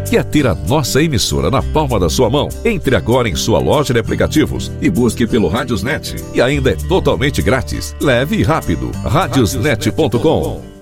Quer ter a nossa emissora na palma da sua mão? Entre agora em sua loja de aplicativos e busque pelo Radiosnet. E ainda é totalmente grátis. Leve e rápido. Radiosnet.com.